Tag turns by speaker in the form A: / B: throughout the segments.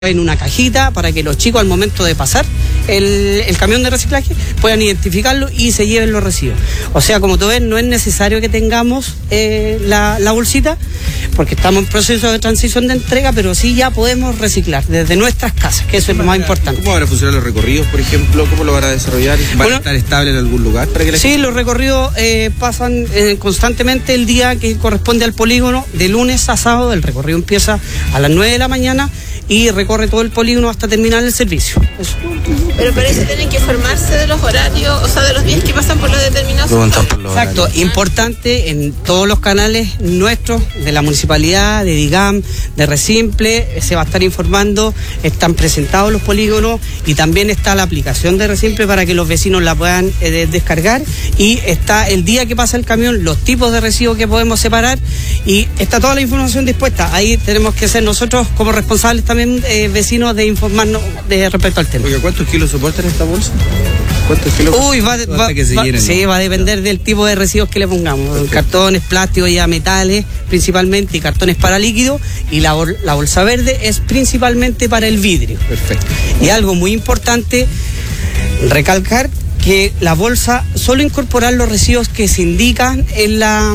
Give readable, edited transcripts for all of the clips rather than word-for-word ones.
A: en una cajita para que los chicos al momento de pasar el camión de reciclaje puedan identificarlo y se lleven los residuos. O sea, como tú ves, no es necesario que tengamos la bolsita, porque estamos en proceso de transición de entrega, pero sí ya podemos reciclar desde nuestras casas, que eso es lo más importante.
B: ¿Cómo van a funcionar los recorridos, por ejemplo? ¿Cómo lo van a desarrollar? ¿Van a estar estables en algún lugar? Para que
A: sí, los recorridos pasan constantemente el día que corresponde al polígono, de lunes a sábado. El recorrido empieza a las 9 de la mañana y recorre todo el polígono hasta terminar el servicio. Eso.
C: Pero para eso tienen que informarse de los horarios, o sea, de los días que pasan por los determinados.
A: Exacto, importante en todos los canales nuestros, de la municipalidad, de DIGAM, de Resimple, se va a estar informando, están presentados los polígonos y también está la aplicación de Resimple para que los vecinos la puedan descargar, y está el día que pasa el camión, los tipos de residuos que podemos separar, y está toda la información dispuesta. Ahí tenemos que ser nosotros como responsables también vecinos de informarnos respecto al tema.
B: Oiga, ¿cuántos kilos soportan esta bolsa? ¿Cuántos kilos?
A: Uy, va a depender del tipo de residuos que le pongamos. Perfecto. Cartones, plásticos, ya metales principalmente, y cartones para líquido, y la bolsa verde es principalmente para el vidrio.
B: Perfecto.
A: Y algo muy importante, recalcar que la bolsa, solo incorporar los residuos que se indican en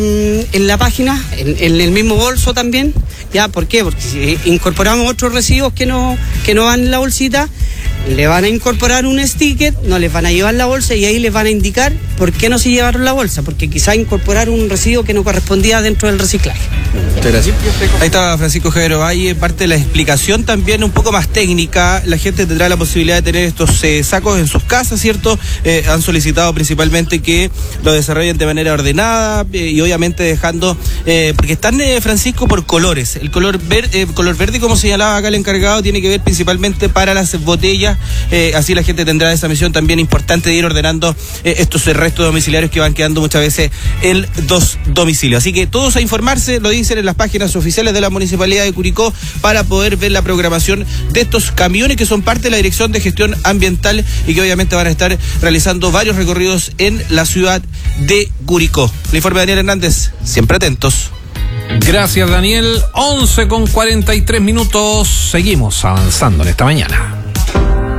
A: la página, en el mismo bolso también. ¿Ya? ¿Por qué? Porque si incorporamos otros residuos que no van en la bolsita, le van a incorporar un sticker, no les van a llevar la bolsa, y ahí les van a indicar por qué no se llevaron la bolsa, porque quizá incorporar un residuo que no correspondía dentro del reciclaje.
B: Muchas gracias. Ahí está Francisco Javier Valle, parte de la explicación también un poco más técnica. La gente tendrá la posibilidad de tener estos sacos en sus casas, ¿cierto? Han solicitado principalmente que lo desarrollen de manera ordenada y obviamente dejando, porque están, Francisco, por colores. El color verde, como señalaba acá el encargado, tiene que ver principalmente para las botellas. Así la gente tendrá esa misión también importante de ir ordenando estos restos domiciliarios que van quedando muchas veces en dos domicilios. Así que todos a informarse, lo dicen en las páginas oficiales de la Municipalidad de Curicó, para poder ver la programación de estos camiones que son parte de la Dirección de Gestión Ambiental y que obviamente van a estar realizando varios recorridos en la ciudad de Curicó. Le informe Daniel Hernández, siempre atentos.
D: Gracias, Daniel. 11:43. Seguimos avanzando en esta mañana.